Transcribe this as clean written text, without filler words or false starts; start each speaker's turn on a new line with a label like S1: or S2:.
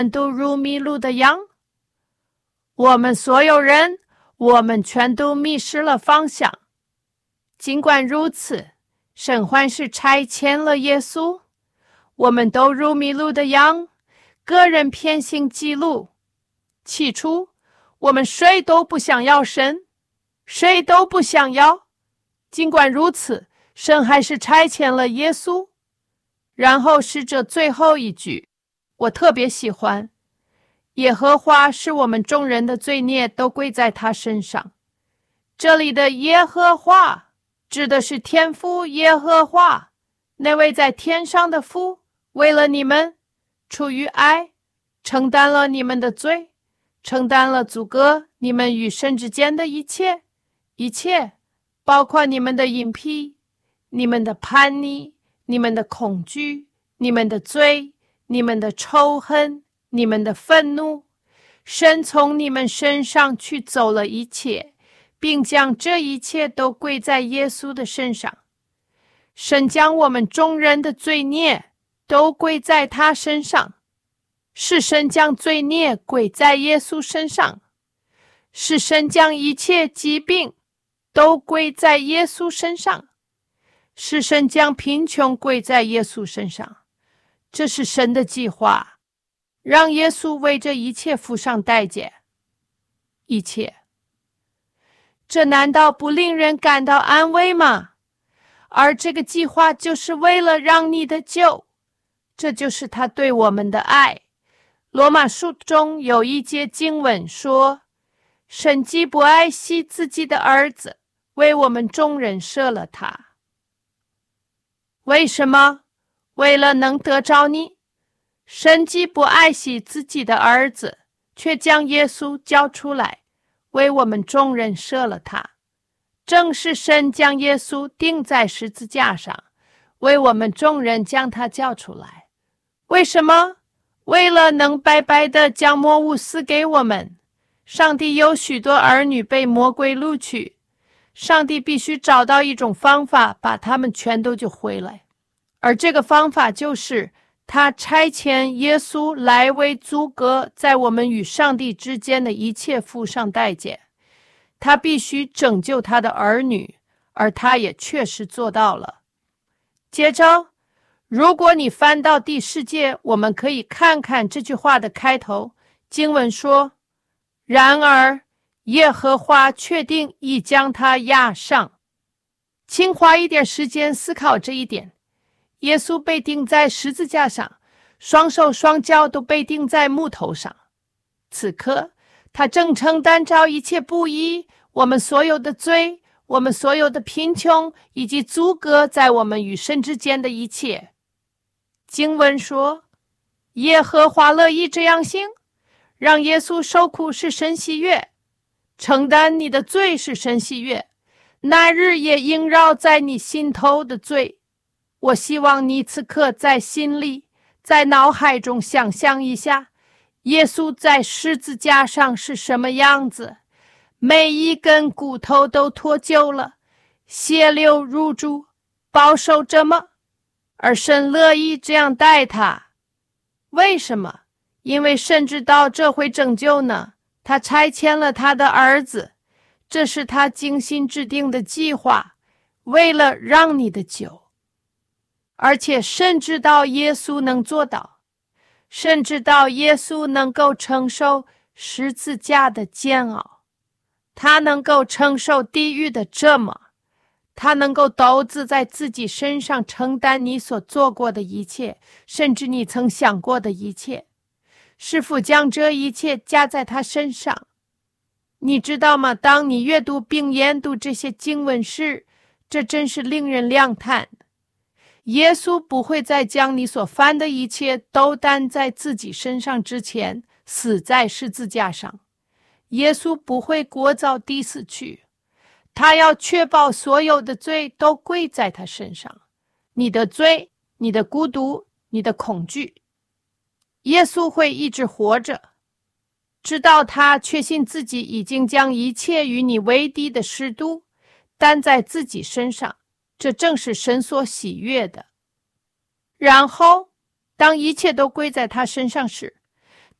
S1: 都如迷路的羊。我们所有人，我们全都迷失了方向。尽管如此，神还是差遣了耶稣。我们都如迷路的羊，个人偏行己路。起初，我们谁都不想要神，谁都不想要。尽管如此，神还是差遣了耶稣。然后是这最后一句，我特别喜欢：耶和华使我们众人的罪孽都归在他身上。这里的耶和华指的是天父耶和华，那位在天上的父，为了你们，出于爱，承担了你们的罪，承担了阻隔你们与神之间的一切，包括你们的隐僻，你们的叛逆，你们的恐惧，你们的罪，你们的仇恨，你们的愤怒。神从你们身上去走了一切，并将这一切都归在耶稣的身上。神将我们众人的罪孽都归在他身上，是神将罪孽归在耶稣身上，是神将一切疾病都归在耶稣身上，是神将贫穷归在耶稣身上。这是神的计划，让耶稣为这一切付上代价。一切，这难道不令人感到安慰吗？而这个计划就是为了让你的救，这就是他对我们的爱。罗马书中有一节经文说，神既不爱惜自己的儿子，为我们众人舍了他。为什么？为了能得着你。神既不爱惜自己的儿子，却将耶稣交出来，为我们众人舍了他。正是神将耶稣钉在十字架上，为我们众人将他交出来。为什么？为了能白白地将魔物赐给我们。上帝有许多儿女被魔鬼掳去，上帝必须找到一种方法把他们全都救回来，而这个方法就是他差遣耶稣来为阻隔在我们与上帝之间的一切付上代价。他必须拯救他的儿女，而他也确实做到了。接着，如果你翻到第10节，我们可以看看这句话的开头。经文说，然而耶和华确定已将他押上。请花一点时间思考这一点。耶稣被钉在十字架上，双手双脚都被钉在木头上。此刻他正承担着一切不义，我们所有的罪，我们所有的贫穷，以及阻隔在我们与神之间的一切。经文说，耶和华乐意这样行，让耶稣受苦是神喜悦，承担你的罪是神喜悦，那日也萦绕在你心头的罪。我希望你此刻在心里，在脑海中想象一下，耶稣在十字架上是什么样子，每一根骨头都脱臼了，血流如注，饱受折磨，而神乐意这样待他。为什么？因为神知道这会拯救呢，他差遣了他的儿子，这是他精心制定的计划，为了让你的救。而且神知道耶稣能做到，神知道耶稣能够承受十字架的煎熬，他能够承受地狱的折磨，他能够独自在自己身上承担你所做过的一切，甚至你曾想过的一切。师父将这一切加在他身上。你知道吗？当你阅读并研读这些经文时，这真是令人亮叹。耶稣不会再将你所犯的一切都担在自己身上之前死在十字架上。耶稣不会过早地死去，他要确保所有的罪都归在他身上。你的罪，你的孤独，你的恐惧，耶稣会一直活着，直到他确信自己已经将一切与你为敌的湿毒担在自己身上，这正是神所喜悦的。然后当一切都归在他身上时，